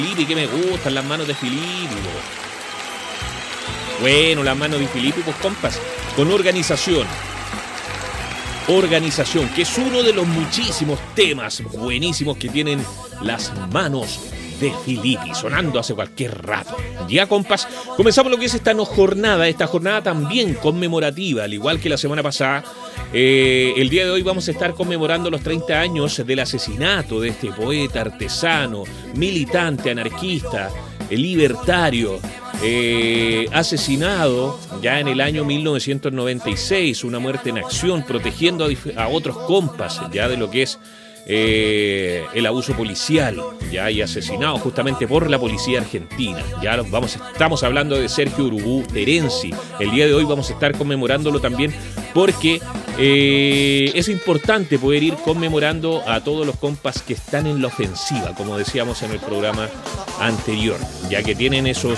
Filippi, que me gustan las manos de Filippi. Bueno, las manos de Filippi, pues compas, con organización. Organización, que es uno de los muchísimos temas buenísimos que tienen las manos de Filippi, sonando hace cualquier rato. Ya, compas, comenzamos lo que es esta jornada también conmemorativa, al igual que la semana pasada. El día de hoy vamos a estar conmemorando los 30 años del asesinato de este poeta, artesano, militante, anarquista, libertario, asesinado ya en el año 1996, una muerte en acción, protegiendo a otros compas ya de lo que es el abuso policial, ya, y asesinado justamente por la policía argentina. Ya estamos hablando de Sergio Urubú Terenzi. El día de hoy vamos a estar conmemorándolo también porque es importante poder ir conmemorando a todos los compas que están en la ofensiva, como decíamos en el programa anterior, ya que tienen esas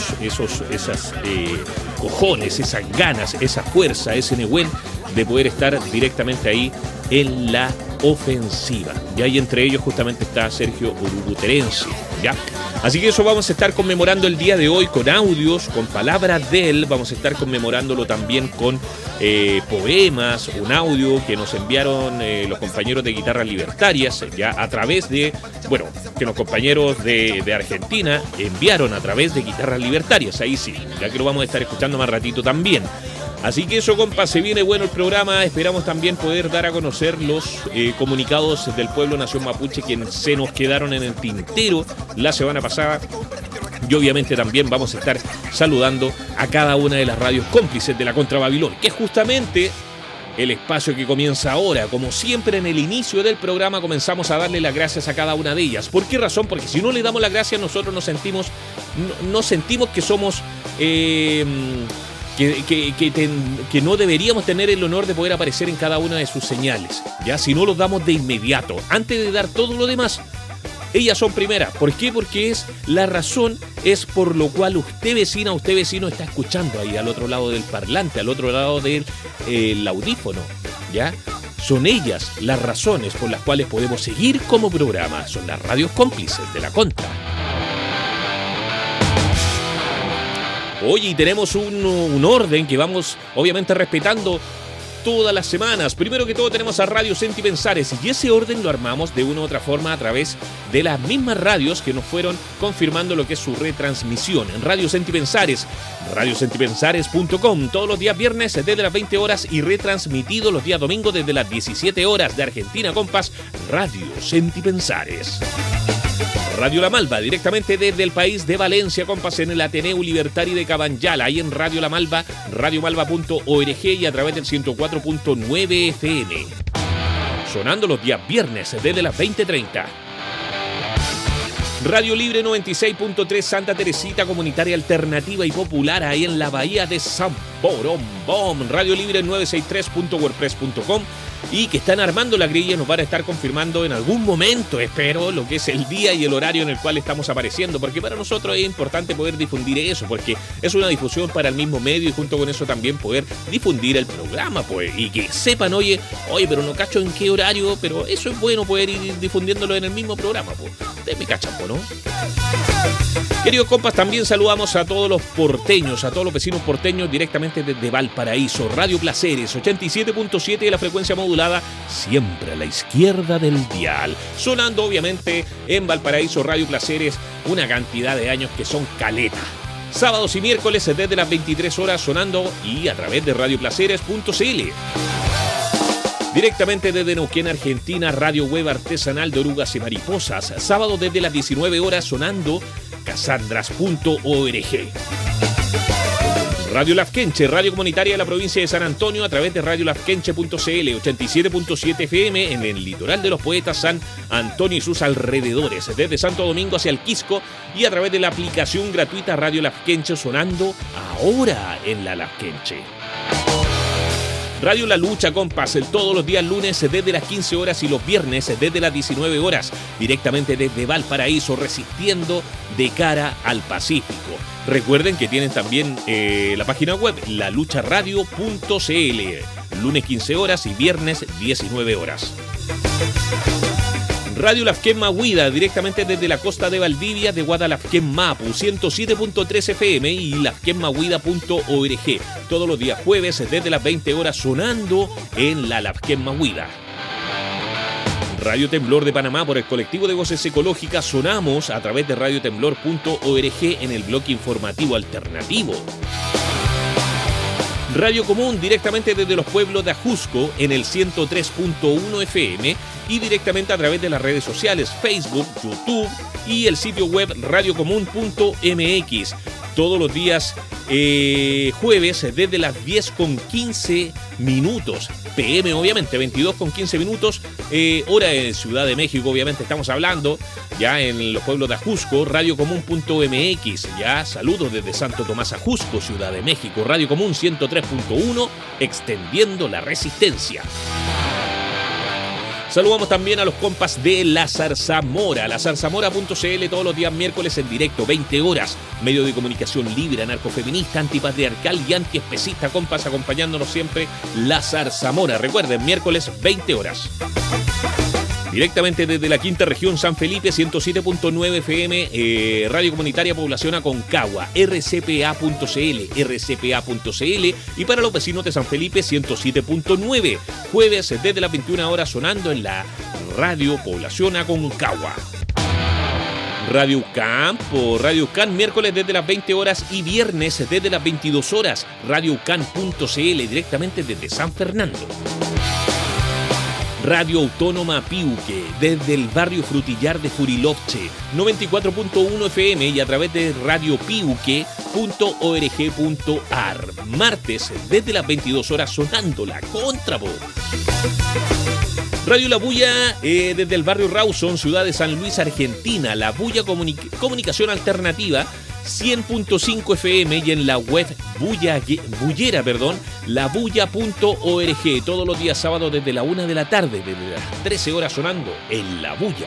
cojones, esas ganas, esa fuerza, ese nehuén de poder estar directamente ahí en la ofensiva. Ya, y entre ellos justamente está Sergio Urubú Terenzi, ¿ya? Así que eso vamos a estar conmemorando el día de hoy con audios, con palabras de él. Vamos a estar conmemorándolo también con poemas, un audio que nos enviaron los compañeros de Guitarras Libertarias, ya a través de, bueno, que los compañeros de Argentina enviaron a través de Guitarras Libertarias. Ahí sí, ya que lo vamos a estar escuchando más ratito también. Así que eso, compa, se viene bueno el programa. Esperamos también poder dar a conocer los comunicados del Pueblo Nación Mapuche que se nos quedaron en el tintero la semana pasada. Y obviamente también vamos a estar saludando a cada una de las radios cómplices de la Contra Babilón, que es justamente el espacio que comienza ahora. Como siempre en el inicio del programa comenzamos a darle las gracias a cada una de ellas. ¿Por qué razón? Porque si no le damos las gracias nosotros nos sentimos que somos... Que no deberíamos tener el honor de poder aparecer en cada una de sus señales, ya, si no los damos de inmediato, antes de dar todo lo demás. Ellas son primeras. ¿Por qué? Porque la razón es por lo cual usted vecino está escuchando ahí al otro lado del parlante, al otro lado del audífono, ¿ya? Son ellas las razones por las cuales podemos seguir como programa. Son las radios cómplices de la Contra. Oye, y tenemos un orden que vamos obviamente respetando todas las semanas. Primero que todo tenemos a Radio Sentipensares y ese orden lo armamos de una u otra forma a través de las mismas radios que nos fueron confirmando lo que es su retransmisión. En Radio Sentipensares, radiosentipensares.com, todos los días viernes desde las 20 horas y retransmitido los días domingos desde las 17 horas de Argentina, compas, Radio Sentipensares. Radio La Malva, directamente desde el país de Valencia, compas, en el Ateneo Libertario de Cabanyala, ahí en Radio La Malva, radiomalva.org y a través del 104.9 FM. Sonando los días viernes desde las 20:30. Radio Libre 96.3 Santa Teresita, comunitaria alternativa y popular, ahí en la bahía de San Borombón. Radio Libre 963.wordpress.com y que están armando la grilla, nos van a estar confirmando en algún momento, espero, lo que es el día y el horario en el cual estamos apareciendo, porque para nosotros es importante poder difundir eso, porque es una difusión para el mismo medio y junto con eso también poder difundir el programa, pues, y que sepan, oye, pero no cacho en qué horario, pero eso es bueno poder ir difundiéndolo en el mismo programa, pues. Ustedes me cachan, ¿no? Queridos compas, también saludamos a todos los porteños, a todos los vecinos porteños directamente desde Valparaíso. Radio Placeres 87.7 de la frecuencia modulada, siempre a la izquierda del dial. Sonando obviamente en Valparaíso Radio Placeres una cantidad de años que son caleta. Sábados y miércoles desde las 23 horas sonando y a través de radioplaceres.cl. Directamente desde Neuquén, Argentina, Radio Web Artesanal de Orugas y Mariposas. Sábado desde las 19 horas sonando casandras.org. Radio Lafkenche, radio comunitaria de la provincia de San Antonio a través de radiolafkenche.cl, 87.7 FM en el litoral de los poetas San Antonio y sus alrededores, desde Santo Domingo hacia el Quisco y a través de la aplicación gratuita Radio Lafkenche sonando ahora en la Lafkenche. Radio La Lucha, compas, todos los días lunes desde las 15 horas y los viernes desde las 19 horas, directamente desde Valparaíso, resistiendo de cara al Pacífico. Recuerden que tienen también la página web lalucharadio.cl, lunes 15 horas y viernes 19 horas. Radio Lafquén Huida, directamente desde la costa de Valdivia, de Guadalafquén Mapu, 107.3 FM y lafquenmahuida.org. Todos los días jueves desde las 20 horas sonando en la Lafquén Huida. Radio Temblor de Panamá, por el colectivo de voces ecológicas, sonamos a través de radiotemblor.org en el bloque informativo alternativo. Radio Común, directamente desde los pueblos de Ajusco en el 103.1 FM y directamente a través de las redes sociales, Facebook, YouTube y el sitio web radiocomún.mx. Todos los días jueves desde las 10:15 PM, obviamente, 22:15 hora en Ciudad de México, obviamente estamos hablando, ya en los pueblos de Ajusco, radiocomún.mx, ya saludos desde Santo Tomás Ajusco, Ciudad de México, Radio Común 103.1, extendiendo la resistencia. Saludamos también a los compas de La Zarzamora, lazarzamora.cl, todos los días miércoles en directo, 20 horas. Medio de comunicación libre, anarcofeminista, antipatriarcal y antiespecista, compas, acompañándonos siempre La Zarzamora. Recuerden, miércoles, 20 horas. Directamente desde la quinta región, San Felipe, 107.9 FM, Radio Comunitaria Población Aconcagua, rcpa.cl, y para los vecinos de San Felipe, 107.9, jueves desde las 21 horas sonando en la Radio Población Aconcagua. Radio UCAN, miércoles desde las 20 horas y viernes desde las 22 horas, radioucan.cl, directamente desde San Fernando. Radio Autónoma Piuque, desde el barrio Frutillar de Furilovche, 94.1 FM y a través de radiopiuque.org.ar. Martes, desde las 22 horas, sonando la contravoz. Radio La Bulla, desde el barrio Rawson, ciudad de San Luis, Argentina. La Bulla Comunicación Alternativa, 100.5 FM y en la web labulla.org, todos los días sábados desde la 1 de la tarde, desde las 13 horas sonando en La Bulla.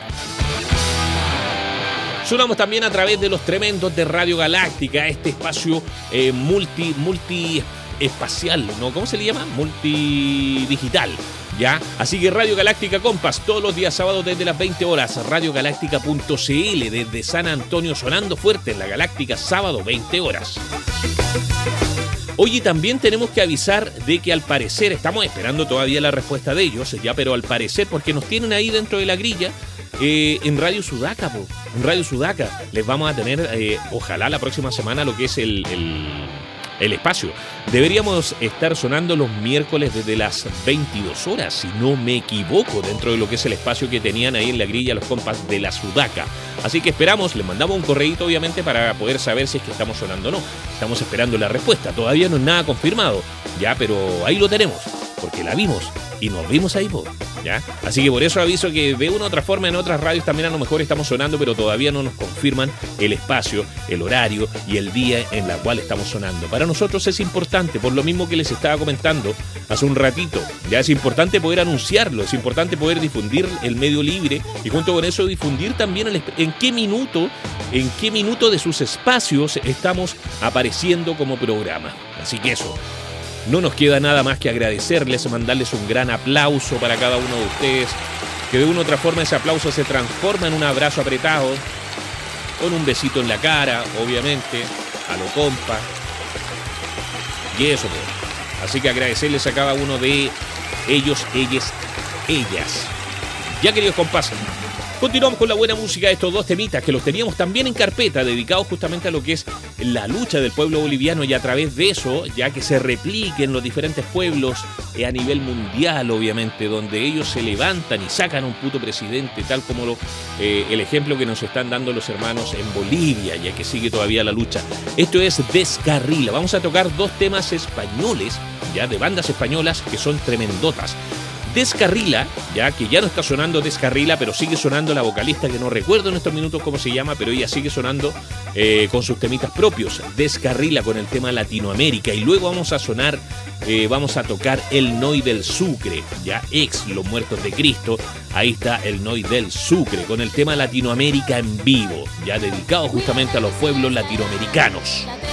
Sonamos también a través de los tremendos de Radio Galáctica, este espacio multiespacial, ¿no? ¿Cómo se le llama? Multidigital. ¿Ya? Así que Radio Galáctica, compas, todos los días sábados desde las 20 horas, radiogaláctica.cl, desde San Antonio sonando fuerte en la Galáctica, sábado 20 horas. Oye, también tenemos que avisar de que al parecer, estamos esperando todavía la respuesta de ellos, ya, pero al parecer, porque nos tienen ahí dentro de la grilla, en Radio Sudaca, en Radio Sudaca, les vamos a tener, ojalá la próxima semana, lo que es el espacio. Deberíamos estar sonando los miércoles desde las 22 horas, si no me equivoco, dentro de lo que es el espacio que tenían ahí en la grilla los compas de la Sudaca. Así que esperamos, les mandamos un correíto obviamente para poder saber si es que estamos sonando o no. Estamos esperando la respuesta, todavía no es nada confirmado, ya, pero ahí lo tenemos, porque la vimos y nos vimos ahí, ¿ya? Así que por eso aviso que de una u otra forma en otras radios también a lo mejor estamos sonando, pero todavía no nos confirman el espacio, el horario y el día en la cual estamos sonando. Para nosotros es importante, por lo mismo que les estaba comentando hace un ratito, ya es importante poder anunciarlo, es importante poder difundir el medio libre y junto con eso difundir también en qué minuto de sus espacios estamos apareciendo como programa. Así que eso. No nos queda nada más que agradecerles, mandarles un gran aplauso para cada uno de ustedes, que de una u otra forma ese aplauso se transforma en un abrazo apretado, con un besito en la cara, obviamente, a lo compa, y eso pues. Así que agradecerles a cada uno de ellos, ellas. Ya, queridos compas, continuamos con la buena música de estos dos temitas que los teníamos también en carpeta, dedicados justamente a lo que es la lucha del pueblo boliviano y a través de eso, ya que se repliquen los diferentes pueblos a nivel mundial, obviamente, donde ellos se levantan y sacan a un puto presidente, tal como el ejemplo que nos están dando los hermanos en Bolivia, ya que sigue todavía la lucha. Esto es Descarrila. Vamos a tocar dos temas españoles, ya de bandas españolas que son tremendotas. Descarrila, ya que ya no está sonando Descarrila, pero sigue sonando la vocalista que no recuerdo en estos minutos cómo se llama, pero ella sigue sonando con sus temitas propios. Descarrila con el tema Latinoamérica y luego vamos a tocar el Noi del Sucre, ya ex Los Muertos de Cristo. Ahí está el Noi del Sucre con el tema Latinoamérica en vivo, ya dedicado justamente a los pueblos latinoamericanos.